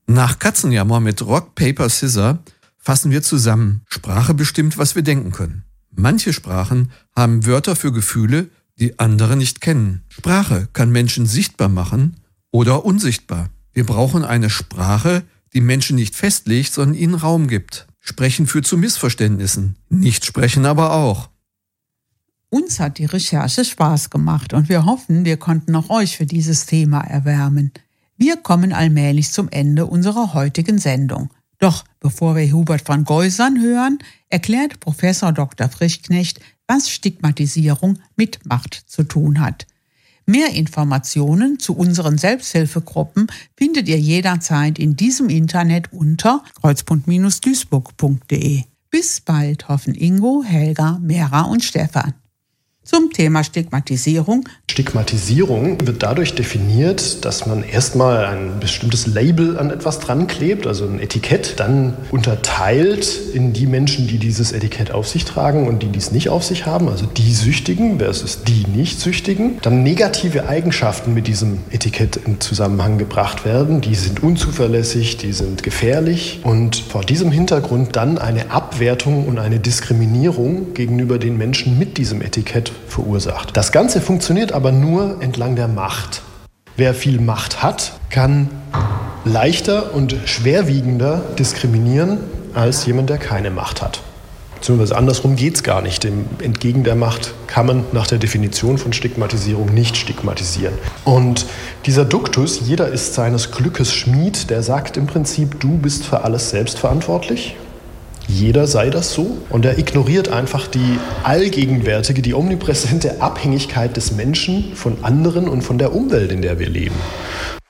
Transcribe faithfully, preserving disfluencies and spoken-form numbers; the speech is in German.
Nach Katzenjammer mit Rock, Paper, Scissor fassen wir zusammen. Sprache bestimmt, was wir denken können. Manche Sprachen haben Wörter für Gefühle, die andere nicht kennen. Sprache kann Menschen sichtbar machen oder unsichtbar. Wir brauchen eine Sprache, die Menschen nicht festlegt, sondern ihnen Raum gibt. Sprechen führt zu Missverständnissen. Nicht sprechen aber auch. Uns hat die Recherche Spaß gemacht und wir hoffen, wir konnten auch euch für dieses Thema erwärmen. Wir kommen allmählich zum Ende unserer heutigen Sendung. Doch bevor wir Hubert van Geusern hören, erklärt Professor Doktor Frischknecht, was Stigmatisierung mit Macht zu tun hat. Mehr Informationen zu unseren Selbsthilfegruppen findet ihr jederzeit in diesem Internet unter kreuzbund duisburg punkt de. Bis bald hoffen Ingo, Helga, Mera und Stefan. Zum Thema Stigmatisierung. Stigmatisierung wird dadurch definiert, dass man erstmal ein bestimmtes Label an etwas dran klebt, also ein Etikett, dann unterteilt in die Menschen, die dieses Etikett auf sich tragen und die dies nicht auf sich haben, also die Süchtigen versus die Nicht-Süchtigen. Dann negative Eigenschaften mit diesem Etikett in Zusammenhang gebracht werden. Die sind unzuverlässig, die sind gefährlich und vor diesem Hintergrund dann eine Abwertung und eine Diskriminierung gegenüber den Menschen mit diesem Etikett verursacht. Das Ganze funktioniert aber nur entlang der Macht. Wer viel Macht hat, kann leichter und schwerwiegender diskriminieren als jemand, der keine Macht hat. Beziehungsweise andersrum geht es gar nicht. Dem entgegen der Macht kann man nach der Definition von Stigmatisierung nicht stigmatisieren. Und dieser Duktus, jeder ist seines Glückes Schmied, der sagt im Prinzip, du bist für alles selbst verantwortlich. Jeder sei das so und er ignoriert einfach die allgegenwärtige, die omnipräsente Abhängigkeit des Menschen von anderen und von der Umwelt, in der wir leben.